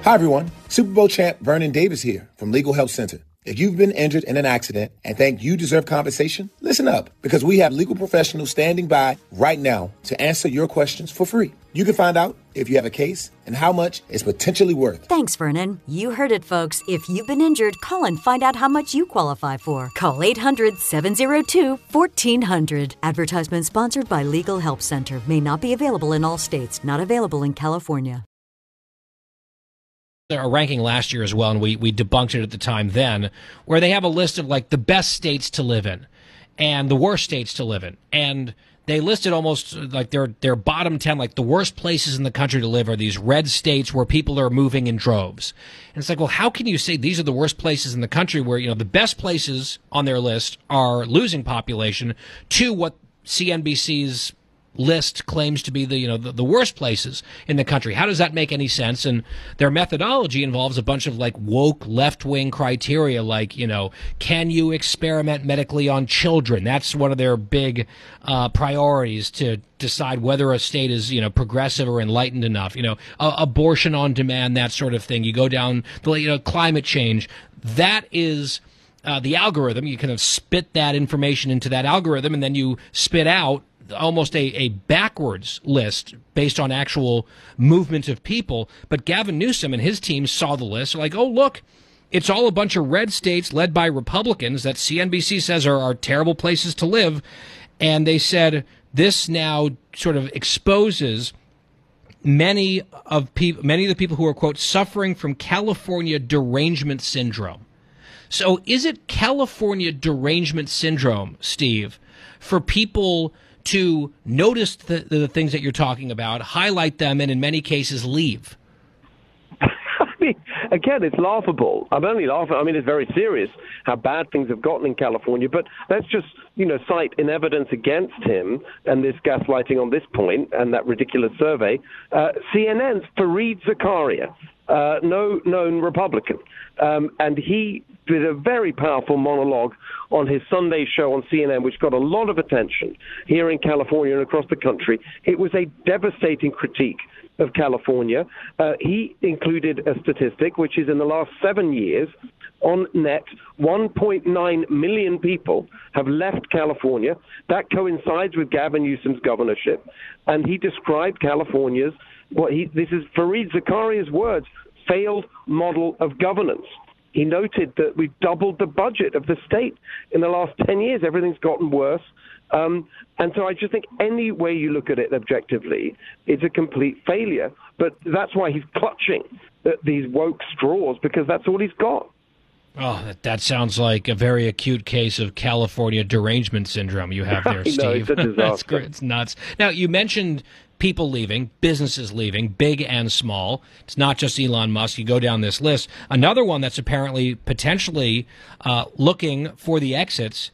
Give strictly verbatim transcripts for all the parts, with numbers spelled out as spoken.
Hi, everyone. Super Bowl champ Vernon Davis here from Legal Help Center. If you've been injured in an accident and think you deserve compensation, listen up, because we have legal professionals standing by right now to answer your questions for free. You can find out if you have a case and how much it's potentially worth. Thanks, Vernon. You heard it, folks. If you've been injured, call and find out how much you qualify for. Call eight hundred, seven oh two, fourteen hundred. Advertisement sponsored by Legal Help Center. May not be available in all states. Not available in California. A ranking last year as well, and we, we debunked it at the time then, where they have a list of like the best states to live in and the worst states to live in. And they listed almost like their their bottom ten, like the worst places in the country to live are these red states where people are moving in droves. And it's like, well, how can you say these are the worst places in the country where, you know, the best places on their list are losing population to what C N B C's list claims to be the, you know, the, the worst places in the country? How does that make any sense? And their methodology involves a bunch of like woke left-wing criteria, like, you know, can you experiment medically on children? That's one of their big uh, priorities to decide whether a state is, you know, progressive or enlightened enough. You know, uh, abortion on demand, that sort of thing. You go down the, you know, climate change. That is uh, the algorithm. You kind of spit that information into that algorithm, and then you spit out almost a, a backwards list based on actual movement of people. But Gavin Newsom and his team saw the list. They're like, oh, look, it's all a bunch of red states led by Republicans that C N B C says are, are terrible places to live. And they said this now sort of exposes many of pe- many of the people who are, quote, suffering from California derangement syndrome. So is it California derangement syndrome, Steve, for people to notice the, the things that you're talking about, highlight them, and in many cases leave? I mean, again, it's laughable. I'm only laughing. I mean, it's very serious how bad things have gotten in California. But let's just, you know, cite in evidence against him and this gaslighting on this point and that ridiculous survey. Uh, C N N's Fareed Zakaria, uh, no known Republican, um, and he did a very powerful monologue on his Sunday show on C N N, which got a lot of attention here in California and across the country. It was a devastating critique of California. Uh, he included a statistic, which is in the last seven years, on net, one point nine million people have left California. That coincides with Gavin Newsom's governorship. And he described California's, what he, this is Fareed Zakaria's words, failed model of governance. He noted that we've doubled the budget of the state in the last ten years. Everything's gotten worse. Um, and so I just think any way you look at it objectively, it's a complete failure. But that's why he's clutching at these woke straws, because that's all he's got. Oh, that, that sounds like a very acute case of California derangement syndrome you have there, Steve. No, it's a disaster. That's great. It's nuts. Now, you mentioned people leaving, businesses leaving, big and small. It's not just Elon Musk. You go down this list. Another one that's apparently potentially uh, looking for the exits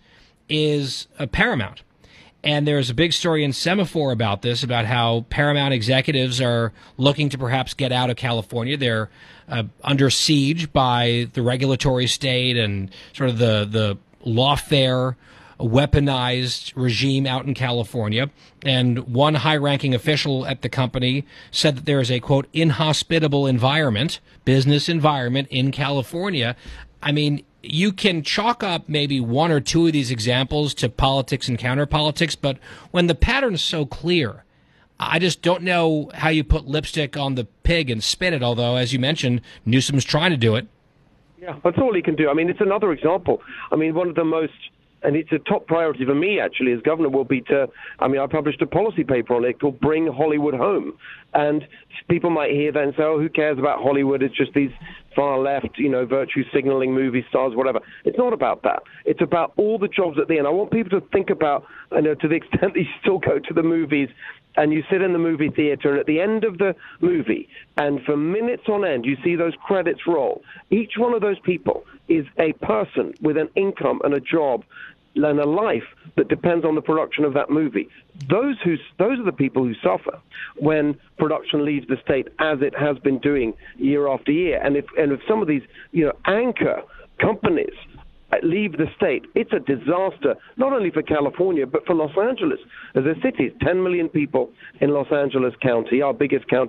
is uh, Paramount. And there's a big story in Semaphore about this, about how Paramount executives are looking to perhaps get out of California. They're uh, under siege by the regulatory state and sort of the, the lawfare, weaponized regime out in California. And one high-ranking official at the company said that there is a, quote, inhospitable environment, business environment in California. I mean, you can chalk up maybe one or two of these examples to politics and counter-politics, but when the pattern is so clear, I just don't know how you put lipstick on the pig and spin it, although, as you mentioned, Newsom's trying to do it. Yeah, that's all he can do. I mean, it's another example. I mean, one of the most, and it's a top priority for me, actually, as governor, will be to, I mean, I published a policy paper on it called Bring Hollywood Home. And people might hear that and say, oh, who cares about Hollywood? It's just these far left, you know, virtue signaling movie stars, whatever. It's not about that. It's about all the jobs at the end. I want people to think about, you know, to the extent that you still go to the movies and you sit in the movie theater, and at the end of the movie, and for minutes on end, you see those credits roll. Each one of those people is a person with an income and a job and a life that depends on the production of that movie. Those who those are the people who suffer when production leaves the state, as it has been doing year after year. And if and if some of these, you know, anchor companies leave the state, it's a disaster, not only for California, but for Los Angeles as a city. ten million people in Los Angeles County, our biggest county.